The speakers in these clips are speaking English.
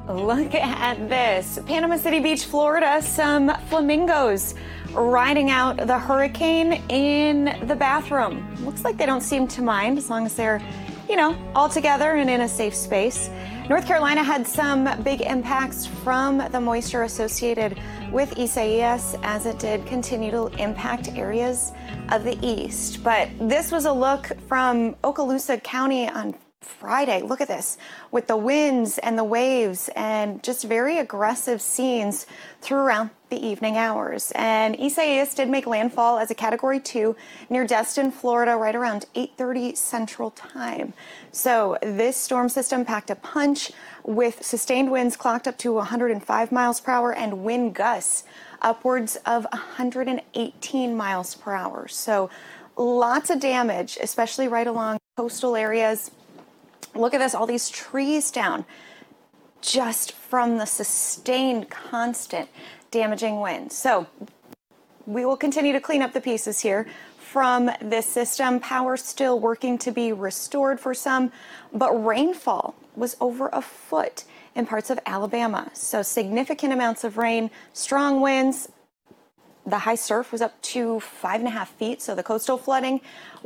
Look at this. Panama City Beach, Florida, some flamingos riding out the hurricane in the bathroom. Looks like they don't seem to mind as long as they're, all together and in a safe space. North Carolina had some big impacts from the moisture associated with Isaias as it did continue to impact areas of the east. But this was a look from Okaloosa County on Friday. Look at this, with the winds and the waves and just very aggressive scenes throughout the evening hours. And Isaias did make landfall as a Category 2 near Destin, Florida, right around 8:30 Central Time. So this storm system packed a punch with sustained winds clocked up to 105 miles per hour and wind gusts upwards of 118 miles per hour. So lots of damage, especially right along coastal areas. Look at this, all these trees down just from the sustained, constant damaging winds. So we will continue to clean up the pieces here from this system. Power still working to be restored for some, but rainfall was over a foot in parts of Alabama. So significant amounts of rain, strong winds. The high surf was up to 5.5 feet. So the coastal flooding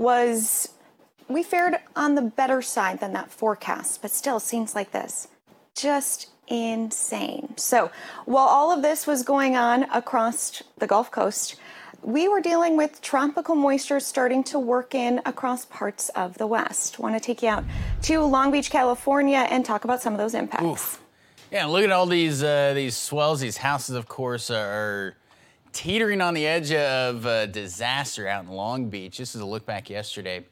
we fared on the better side than that forecast, but still seems like this. Just insane. So while all of this was going on across the Gulf Coast, we were dealing with tropical moisture starting to work in across parts of the West. Want to take you out to Long Beach, California, and talk about some of those impacts. Oof. Yeah, look at all these swells. These houses, of course, are teetering on the edge of disaster out in Long Beach. This is a look back yesterday.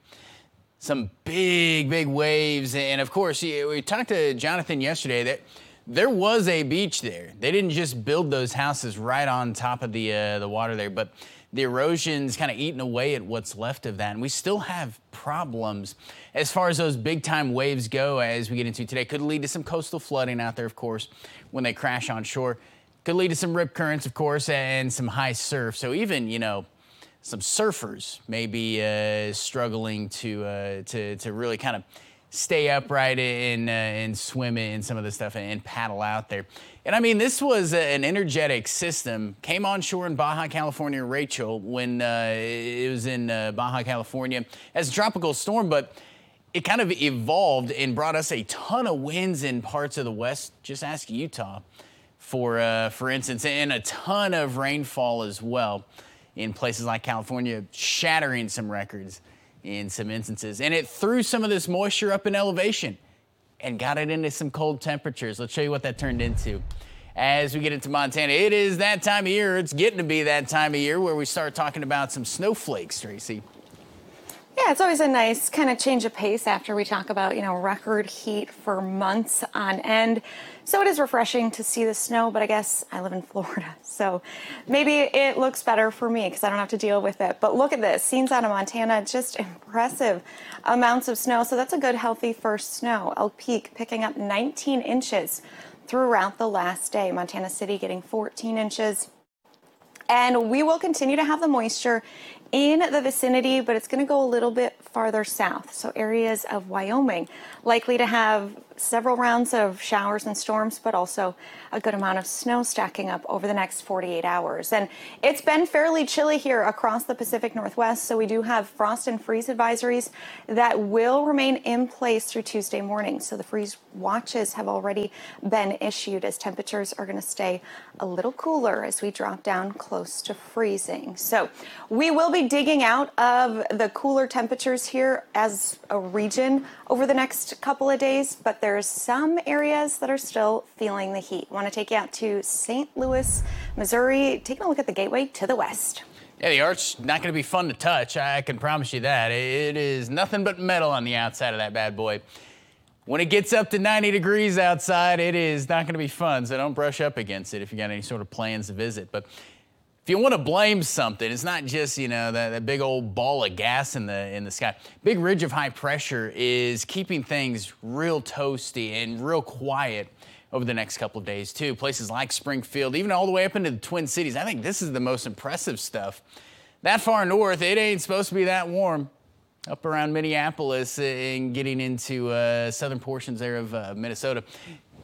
Some big waves. And of course, we talked to Jonathan yesterday that there was a beach there. They didn't just build those houses right on top of the water there, but the erosion's kind of eating away at what's left of that. And we still have problems as far as those big time waves go as we get into today. Could lead to some coastal flooding out there, of course, when they crash on shore. Could lead to some rip currents, of course, and some high surf. So even, some surfers may be struggling to really kind of stay upright and swim in some of the stuff and paddle out there. And I mean, this was an energetic system. Came on shore in Baja California, Rachel, when it was in Baja California as a tropical storm, but it kind of evolved and brought us a ton of winds in parts of the West. Just ask Utah, for instance, and a ton of rainfall as well in places like California, shattering some records in some instances. And it threw some of this moisture up in elevation and got it into some cold temperatures. Let's show you what that turned into. As we get into Montana, it is that time of year. It's getting to be that time of year where we start talking about some snowflakes, Tracy. Yeah, it's always a nice kind of change of pace after we talk about, record heat for months on end. So it is refreshing to see the snow, but I guess I live in Florida, so maybe it looks better for me because I don't have to deal with it. But look at this, scenes out of Montana, just impressive amounts of snow. So that's a good, healthy first snow. Elk Peak picking up 19 inches throughout the last day. Montana City getting 14 inches. And we will continue to have the moisture in the vicinity, but it's going to go a little bit farther south. So areas of Wyoming likely to have several rounds of showers and storms, but also a good amount of snow stacking up over the next 48 hours. And it's been fairly chilly here across the Pacific Northwest, so we do have frost and freeze advisories that will remain in place through Tuesday morning. So the freeze watches have already been issued as temperatures are going to stay a little cooler as we drop down close to freezing. So we will be digging out of the cooler temperatures here as a region over the next couple of days, but there's some areas that are still feeling the heat. Want to take you out to St. Louis, Missouri, taking a look at the gateway to the west. Yeah, the art's not going to be fun to touch. I can promise you that. It is nothing but metal on the outside of that bad boy. When it gets up to 90 degrees outside, it is not going to be fun, so don't brush up against it if you got any sort of plans to visit. But if you want to blame something, it's not just, that big old ball of gas in the sky. Big ridge of high pressure is keeping things real toasty and real quiet over the next couple of days, too. Places like Springfield, even all the way up into the Twin Cities. I think this is the most impressive stuff. That far north, it ain't supposed to be that warm. Up around Minneapolis and getting into southern portions there of Minnesota.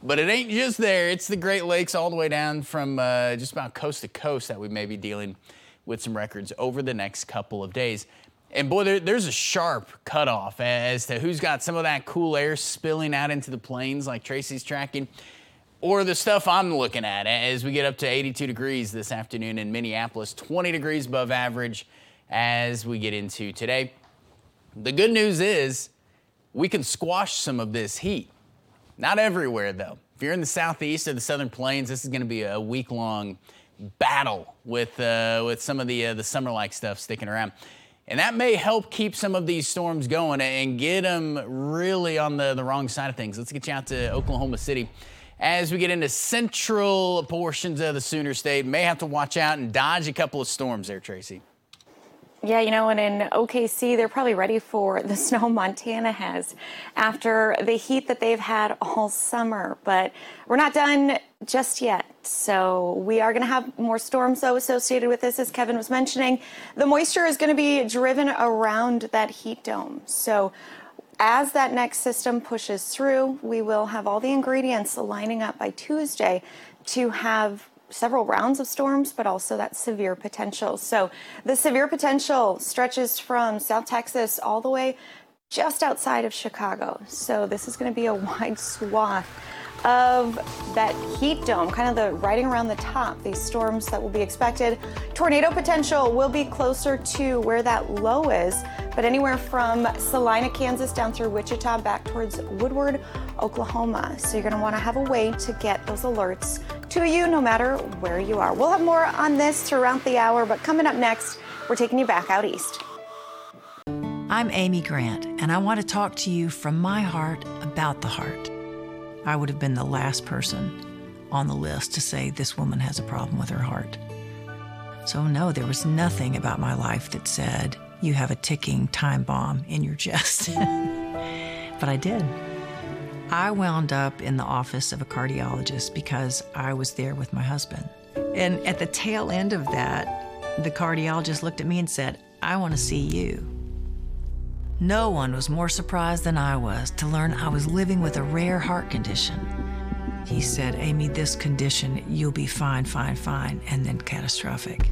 But it ain't just there. It's the Great Lakes all the way down from just about coast to coast that we may be dealing with some records over the next couple of days. And boy, there's a sharp cutoff as to who's got some of that cool air spilling out into the plains like Tracy's tracking, or the stuff I'm looking at as we get up to 82 degrees this afternoon in Minneapolis, 20 degrees above average as we get into today. The good news is we can squash some of this heat. Not everywhere, though. If you're in the southeast or the southern plains, this is going to be a week-long battle with some of the summer-like stuff sticking around. And that may help keep some of these storms going and get them really on the wrong side of things. Let's get you out to Oklahoma City. As we get into central portions of the Sooner State, may have to watch out and dodge a couple of storms there, Tracy. Yeah, and in OKC, they're probably ready for the snow Montana has after the heat that they've had all summer. But we're not done just yet. So we are going to have more storms, though, associated with this, as Kevin was mentioning. The moisture is going to be driven around that heat dome. So as that next system pushes through, we will have all the ingredients lining up by Tuesday to have several rounds of storms, but also that severe potential. So the severe potential stretches from South Texas all the way just outside of Chicago. So this is going to be a wide swath of that heat dome, kind of the riding around the top, these storms that will be expected. Tornado potential will be closer to where that low is, but anywhere from Salina, Kansas, down through Wichita, back towards Woodward, Oklahoma. So you're going to want to have a way to get those alerts to you no matter where you are. We'll have more on this throughout the hour, but coming up next, we're taking you back out east. I'm Amy Grant, and I want to talk to you from my heart about the heart. I would have been the last person on the list to say this woman has a problem with her heart. So no, there was nothing about my life that said, you have a ticking time bomb in your chest. But I did. I wound up in the office of a cardiologist because I was there with my husband. And at the tail end of that, the cardiologist looked at me and said, I want to see you. No one was more surprised than I was to learn I was living with a rare heart condition. He said, Amy, this condition, you'll be fine, and then catastrophic.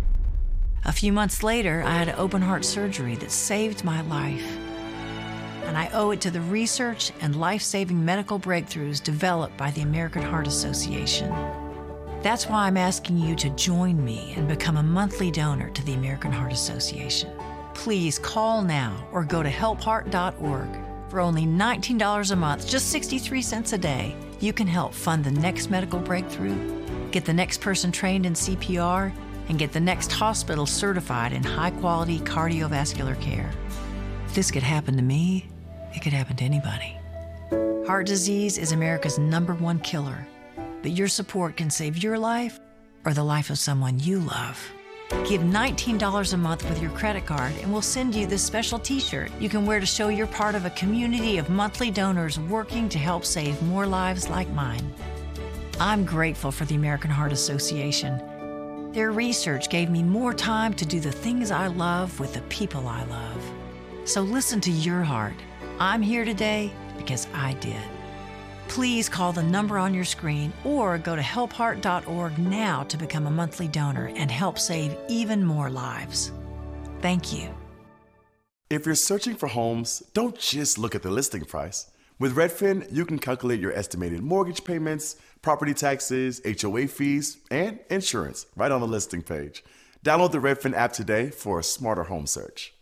A few months later, I had open heart surgery that saved my life. And I owe it to the research and life-saving medical breakthroughs developed by the American Heart Association. That's why I'm asking you to join me and become a monthly donor to the American Heart Association. Please call now or go to helpheart.org. For only $19 a month, just 63 cents a day, you can help fund the next medical breakthrough, get the next person trained in CPR, and get the next hospital certified in high-quality cardiovascular care. If this could happen to me, it could happen to anybody. Heart disease is America's #1 killer, but your support can save your life or the life of someone you love. Give $19 a month with your credit card and we'll send you this special t-shirt you can wear to show you're part of a community of monthly donors working to help save more lives like mine. I'm grateful for the American Heart Association. Their research gave me more time to do the things I love with the people I love. So listen to your heart. I'm here today because I did. Please call the number on your screen or go to helpheart.org now to become a monthly donor and help save even more lives. Thank you. If you're searching for homes, don't just look at the listing price. With Redfin, you can calculate your estimated mortgage payments, property taxes, HOA fees, and insurance right on the listing page. Download the Redfin app today for a smarter home search.